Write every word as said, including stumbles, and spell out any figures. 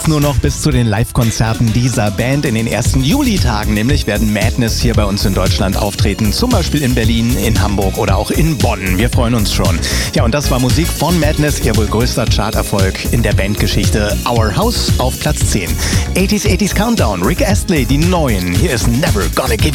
Nur noch bis zu den Live-Konzerten dieser Band in den ersten Juli-Tagen. Nämlich werden Madness hier bei uns in Deutschland auftreten. Zum Beispiel in Berlin, in Hamburg oder auch in Bonn. Wir freuen uns schon. Ja, und das war Musik von Madness, ihr wohl größter Charterfolg in der Bandgeschichte. Our House auf Platz zehn. achtziger, achtziger Countdown, Rick Astley, die Neuen. Hier ist Never Gonna Give